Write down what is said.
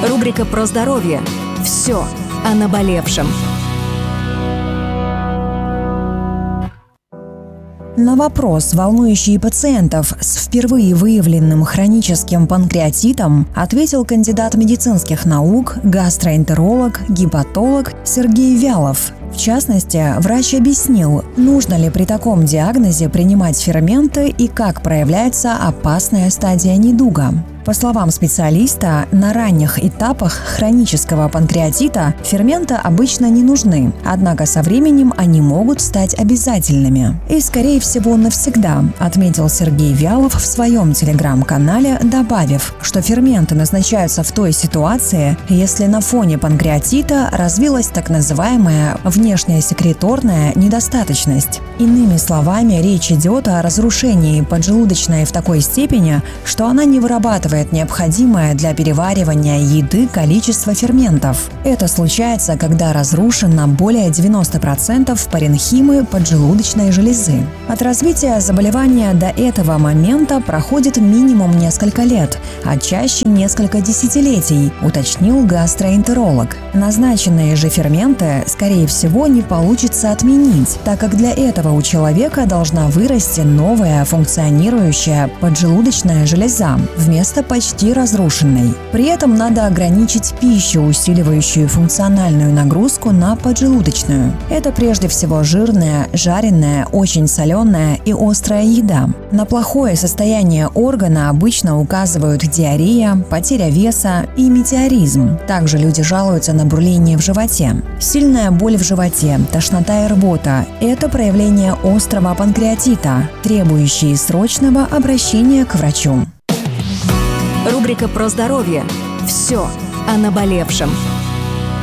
Рубрика про здоровье. Все о наболевшем. На вопрос, волнующий пациентов с впервые выявленным хроническим панкреатитом, ответил кандидат медицинских наук, гастроэнтеролог, гепатолог Сергей Вялов. В частности, врач объяснил, нужно ли при таком диагнозе принимать ферменты и как проявляется опасная стадия недуга. По словам специалиста, на ранних этапах хронического панкреатита ферменты обычно не нужны, однако со временем они могут стать обязательными. И, скорее всего, навсегда, отметил Сергей Вялов в своем телеграм-канале, добавив, что ферменты назначаются в той ситуации, если на фоне панкреатита развилась так называемая внешняя секреторная недостаточность. Иными словами, речь идет о разрушении поджелудочной в такой степени, что она не вырабатывает необходимое для переваривания еды количество ферментов. Это случается, когда разрушено более 90% паренхимы поджелудочной железы. От развития заболевания до этого момента проходит минимум несколько лет, а чаще несколько десятилетий, уточнил гастроэнтеролог. Назначенные же ферменты, скорее всего, не получится отменить, так как для этого у человека должна вырасти новая функционирующая поджелудочная железа вместо почти разрушенной. При этом надо ограничить пищу, усиливающую функциональную нагрузку на поджелудочную. Это прежде всего жирная, жареная, очень соленая и острая еда. На плохое состояние органа обычно указывают диарея, потеря веса и метеоризм. Также люди жалуются на бурление в животе. Сильная боль в животе, тошнота и рвота – это проявление острого панкреатита, требующие срочного обращения к врачу. Рубрика про здоровье. Все о наболевшем.